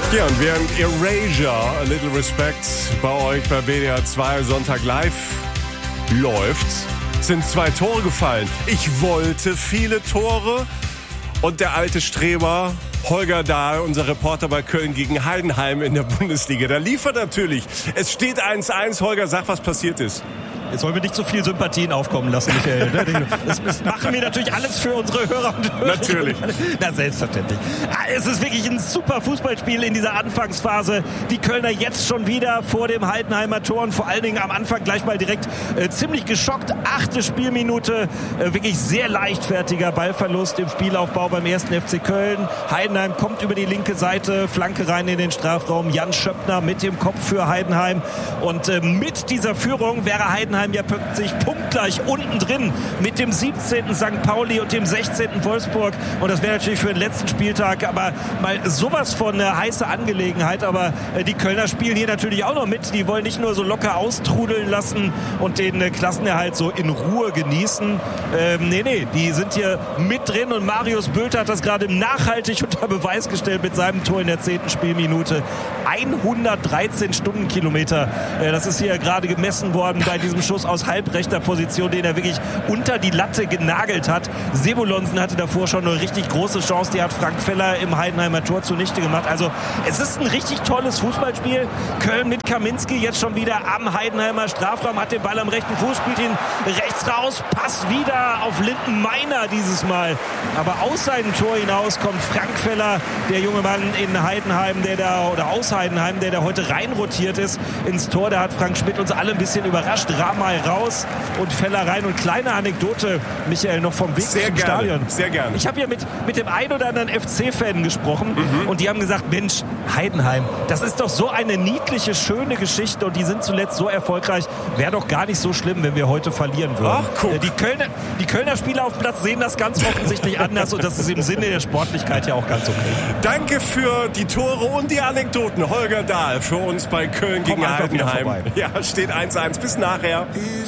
Ja, und während Erasure, A Little Respect bei euch bei WDR 2 Sonntag live läuft, sind 2 Tore gefallen. Ich wollte viele Tore und der alte Streber Holger Dahl, unser Reporter bei Köln gegen Heidenheim in der Bundesliga, der liefert natürlich. Es steht 1-1. Holger, sag, was passiert ist. Jetzt wollen wir nicht so viel Sympathien aufkommen lassen, Michael. Das machen wir natürlich alles für unsere Hörer und Hörer. Natürlich. Na, selbstverständlich. Es ist wirklich ein super Fußballspiel in dieser Anfangsphase. Die Kölner jetzt schon wieder vor dem Heidenheimer Tor und vor allen Dingen am Anfang gleich mal direkt ziemlich geschockt. 8. Spielminute, wirklich sehr leichtfertiger Ballverlust im Spielaufbau beim 1. FC Köln. Heidenheim kommt über die linke Seite, Flanke rein in den Strafraum. Jan Schöppner mit dem Kopf für Heidenheim. Und mit dieser Führung wäre Heidenheim ja plötzlich punktgleich unten drin mit dem 17. St. Pauli und dem 16. Wolfsburg. Und das wäre natürlich für den letzten Spieltag aber mal sowas von heiße Angelegenheit. Aber die Kölner spielen hier natürlich auch noch mit. Die wollen nicht nur so locker austrudeln lassen und den Klassenerhalt so in Ruhe genießen. Nee, die sind hier mit drin. Und Marius Bülter hat das gerade nachhaltig unter Beweis gestellt mit seinem Tor in der 10. Spielminute. 113 Stundenkilometer. Das ist hier gerade gemessen worden bei diesem Schuss aus halbrechter Position, den er wirklich unter die Latte genagelt hat. Sebulonsen hatte davor schon eine richtig große Chance. Die hat Frank Feller im Heidenheimer Tor zunichte gemacht. Also es ist ein richtig tolles Fußballspiel. Köln mit Kaminski jetzt schon wieder am Heidenheimer Strafraum, hat den Ball am rechten Fuß, spielt ihn rechts raus, Pass wieder auf Linden Meiner dieses Mal. Aber aus seinem Tor hinaus kommt Frank Feller, der junge Mann in Heidenheim, aus Heidenheim, der da heute reinrotiert ist ins Tor. Da hat Frank Schmidt uns alle ein bisschen überrascht. Mal raus und Feller rein. Und kleine Anekdote, Michael, noch vom Weg zum Stadion. Sehr gerne. Ich habe ja mit dem ein oder anderen FC-Fan gesprochen und die haben gesagt, Mensch, Heidenheim, das ist doch so eine niedliche, schöne Geschichte und die sind zuletzt so erfolgreich. Wäre doch gar nicht so schlimm, wenn wir heute verlieren würden. Ach, guck. Die Kölner Spieler auf Platz sehen das ganz offensichtlich anders und das ist im Sinne der Sportlichkeit ja auch ganz okay. Danke für die Tore und die Anekdoten. Holger Dahl für uns bei Köln gegen Heidenheim. Ja, steht 1-1. Bis nachher.